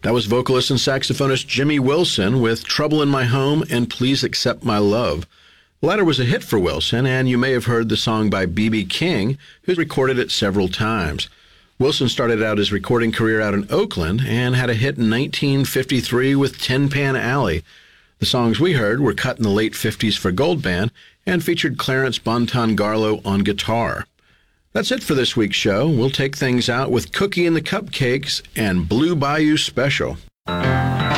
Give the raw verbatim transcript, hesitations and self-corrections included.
That was vocalist and saxophonist Jimmy Wilson with Trouble in My Home and Please Accept My Love. The latter was a hit for Wilson, and you may have heard the song by B B King, who recorded it several times. Wilson started out his recording career out in Oakland and had a hit in nineteen fifty-three with Tin Pan Alley. The songs we heard were cut in the late fifties for Gold Band and featured Clarence Bonton-Garlow on guitar. That's it for this week's show. We'll take things out with Cookie and the Cupcakes and Blue Bayou Special.